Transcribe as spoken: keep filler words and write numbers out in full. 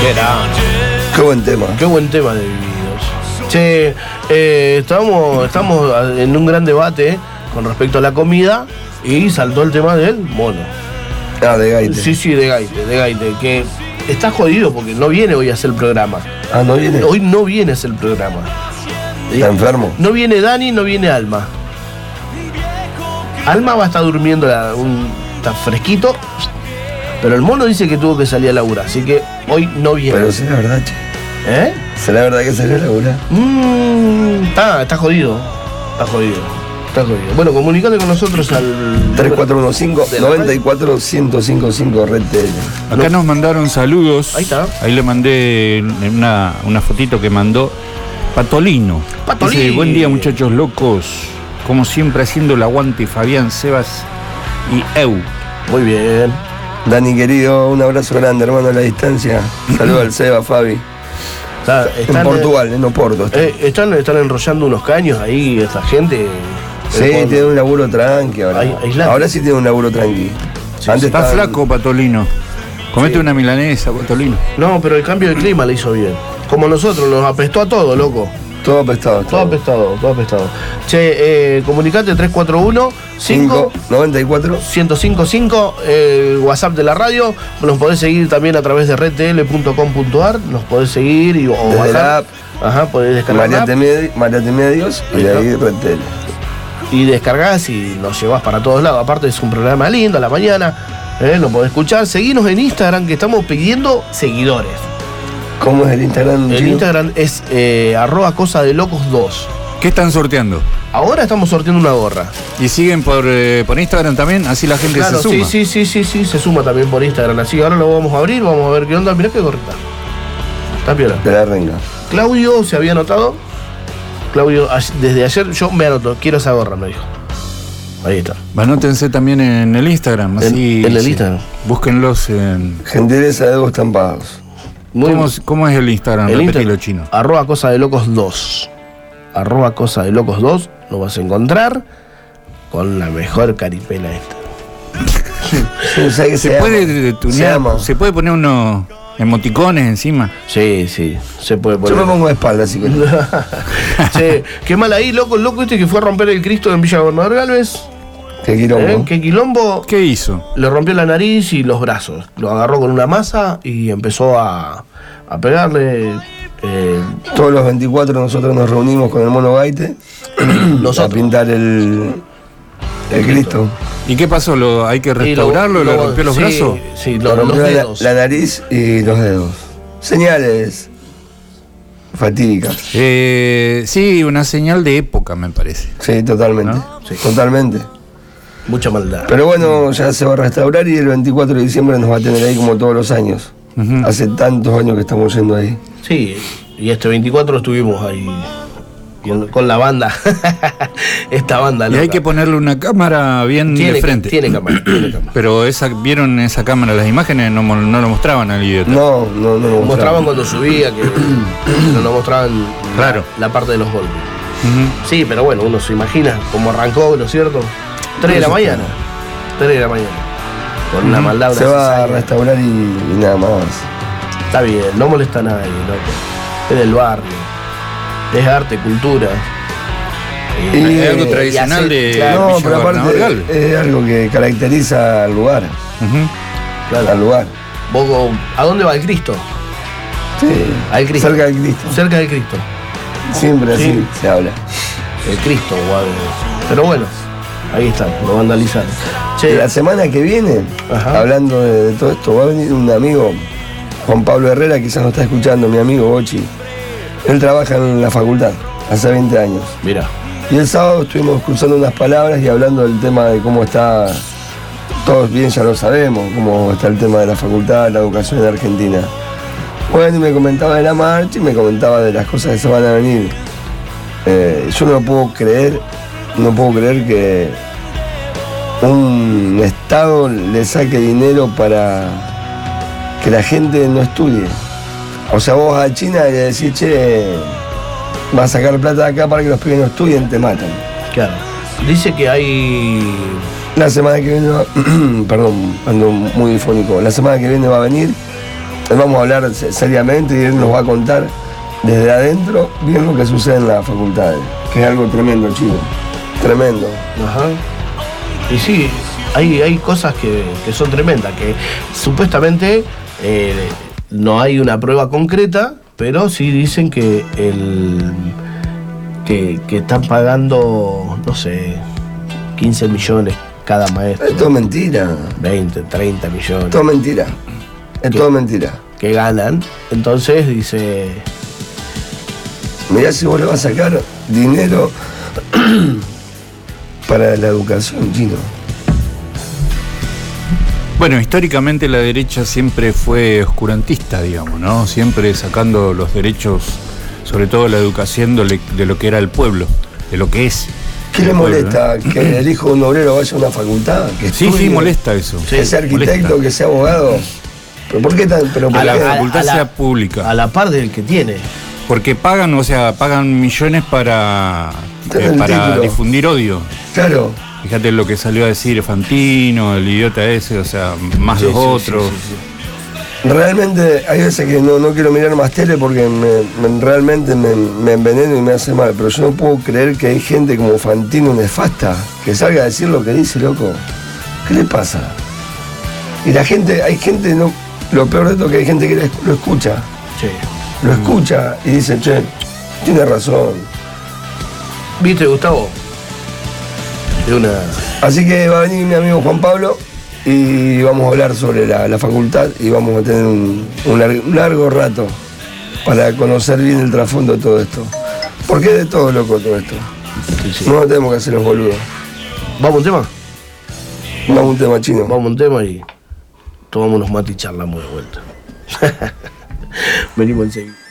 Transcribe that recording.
Qué grande. Qué buen tema. Qué buen tema de Divididos. Che, eh, estamos, estamos en un gran debate con respecto a la comida y saltó el tema del mono. Ah, de Gaite. Sí, sí, de Gaite, de Gaite, que está jodido porque no viene hoy a hacer el programa. Ah, ¿no viene? Hoy no viene a hacer el programa. ¿Está enfermo? No viene Dani, no viene Alma. Alma va a estar durmiendo, la, un, está fresquito, pero el mono dice que tuvo que salir a laburar, así que hoy no viene. Pero será verdad, che. ¿Eh? ¿Será verdad que salió a laburar? Mmm, está, está jodido. Está jodido. Está jodido. Bueno, comunicate con nosotros al tres cuatro uno cinco, nueve cuatro, uno cero cinco cinco Red T L. Acá nos mandaron saludos. Ahí está. Ahí le mandé una, una fotito que mandó Patolino. Patolino. Dice, buen día muchachos locos. Como siempre haciendo el aguante Fabián, Sebas y Eu. Muy bien. Dani querido, un abrazo grande, hermano, a la distancia. Saludos al Seba, Fabi. Está, En Portugal, en Oporto. está. Eh, están, están enrollando unos caños ahí, esta gente. Sí, Eh, tiene un laburo tranqui ahora. Ahí- aislante. Ahora sí tiene un laburo tranqui. Antes Está estaba- flaco Patolino. Comete Sí. una milanesa, Patolino. No, pero el cambio de clima le hizo bien. Como nosotros, nos apestó a todo, loco. Todo apestado. Todo apestado, todo apestado. Che, eh, comunicate tres cuatro uno cinco cinco, noventa y cuatro. uno cero cinco cinco, el WhatsApp de la radio. Nos podés seguir también a través de red t l punto com punto a r. Nos podés seguir y, o Desde bajar. la app. Ajá, podés descargar la Mariate app Medi- Mariate Medios y Ahí de está. ahí Red T L. y descargás y nos llevas para todos lados. Aparte es un programa lindo a la mañana. Eh, lo podés escuchar. Seguinos en Instagram que estamos pidiendo seguidores. ¿Cómo es el Instagram? El Chino? Instagram es eh, arroba cosa de locos dos. ¿Qué están sorteando? Ahora estamos sorteando una gorra. ¿Y siguen por, eh, por Instagram también? Así la gente Claro, se suma. sí, sí, sí, sí, sí, se suma también por Instagram. Así que ahora lo vamos a abrir, vamos a ver qué onda. Mirá qué gorrita. Está piola. De la renga. Claudio se había anotado. Claudio, a- desde ayer yo me anoto, quiero esa gorra, me dijo. Ahí está. Anótense también en el Instagram. Así, En- en el sí. Instagram. Búsquenlos en... Gentileza de Hugo Estampados. Muy ¿Cómo, ¿Cómo es el Instagram? el Repetilo, Insta- chino. Arroba cosa de locos dos. Arroba cosa de locos dos. Lo vas a encontrar con la mejor caripela esta. Sí, o sea que ¿Se, se puede ama. de- Se tunear? ama. ¿Se puede poner unos emoticones encima? Sí, sí, se puede Yo poner. me pongo de espalda, así que. Che, qué mal ahí, loco, el loco este que fue a romper el Cristo en Villa Gobernador Galvez. Qué quilombo. ¿Eh? Qué quilombo. ¿Qué hizo? Le rompió la nariz y los brazos. Lo agarró con una masa y empezó a, a pegarle. eh, Todos los veinticuatro nosotros nos reunimos con el mono Gaite a nosotros. pintar el, el Cristo. ¿Y qué pasó? ¿Lo, ¿Hay que Y lo- restaurarlo? ¿Le lo- rompió los sí, brazos? Sí, Le lo- los rompió la, dedos. la nariz y los dedos. Señales fatídicas. Eh, sí, una señal de época, me parece. Sí, totalmente. ¿No? Sí. Totalmente. Mucha maldad. Pero bueno, ya se va a restaurar y el veinticuatro de diciembre nos va a tener ahí como todos los años. Ujú. Hace tantos años que estamos yendo ahí. Sí, y este veinticuatro estuvimos ahí con, con la banda. Esta banda, Y hay loca. que ponerle una cámara bien tiene, de frente. Tiene cámara, tiene cámara. Pero esa, ¿vieron esa cámara? Las imágenes no, mo- no lo mostraban al idiota. No, no, no. no Mostraban cuando subía, que pero no mostraban Claro. la, la parte de los golpes. Ujú. Sí, pero bueno, uno se imagina cómo arrancó, ¿no es cierto? tres de la mañana. tres de la mañana. Con una Ujú. maldad, una Se va a cizaña. restaurar y, y nada más. Está bien, no molesta a nadie, loco. Es del barrio. Es arte, cultura. Y, Es algo eh, tradicional y hace- de claro, No, Villa pero Gobernador aparte Galvez. es algo que caracteriza al lugar. Ujú. Claro. Al lugar. Vos, ¿a dónde va el Cristo? Sí. Al Cristo. Cerca del Cristo. Cerca del Cristo. Siempre así Sí. se habla. El Cristo, guau. Pero bueno, ahí está, lo vandalizaron. Che, La semana que viene, Ajá. hablando de, de todo esto, va a venir un amigo, Juan Pablo Herrera, quizás no está escuchando, mi amigo Bochi. Él trabaja en la facultad, hace veinte años. mira, Y el sábado estuvimos cruzando unas palabras y hablando del tema de cómo está, todos bien ya lo sabemos, cómo está el tema de la facultad, la educación en Argentina. Bueno, y me comentaba de la marcha y me comentaba de las cosas que se van a venir. Eh, yo no puedo creer, no puedo creer que un Estado le saque dinero para que la gente no estudie. O sea, vos a China le decís, che, vas a sacar plata de acá para que los pibes no estudien, te matan. claro. Dice que hay. La semana que viene, va- perdón, ando muy difónico. La semana que viene va a venir vamos a hablar seriamente y él nos va a contar desde adentro bien lo que sucede en las facultades, que es algo tremendo, chico. Tremendo. Ajá. Y sí, hay, hay cosas que, que son tremendas, que supuestamente eh, no hay una prueba concreta, pero sí dicen que el que, que están pagando, no sé, quince millones cada maestro. Es todo mentira. veinte, treinta millones. Es todo mentira. Es ¿Qué? todo mentira. Que ganan. Entonces dice... Mirá si vos le vas a sacar dinero para la educación, chino. Bueno, históricamente la derecha siempre fue oscurantista, digamos, ¿no? Siempre sacando los derechos, sobre todo la educación de lo que era el pueblo, de lo que es. ¿Qué le molesta? ¿Eh? ¿Que el hijo de un obrero vaya a una facultad? Que sí, sí, molesta eso. Que sí, sea arquitecto, molesta. Que sea abogado. ¿Pero por qué tan? Pero por a la qué? facultad a la, sea pública. A la par del que tiene. Porque pagan, o sea, pagan millones para, eh, para difundir odio. Claro. Fíjate lo que salió a decir Fantino, el idiota ese, o sea, más sí, los sí, otros. Sí, sí, sí. Realmente hay veces que no, no quiero mirar más tele porque me, me, realmente me, me enveneno y me hace mal, pero yo no puedo creer que hay gente como Fantino nefasta que salga a decir lo que dice, loco. ¿Qué le pasa? Y la gente, hay gente, no, lo peor de todo es que hay gente que lo escucha. Sí. Lo escucha y dice, che, tiene razón. ¿Viste, Gustavo? De una... Así que va a venir mi amigo Juan Pablo y vamos a hablar sobre la, la facultad y vamos a tener un, un, largo, un largo rato para conocer bien el trasfondo de todo esto. Porque es de todo loco todo esto. Sí, sí. No nos tenemos que hacer los boludos. ¿Vamos a un tema? Vamos a un tema chino. Vamos a un tema y tomamos unos mates y charlamos de vuelta. Venimos enseguida.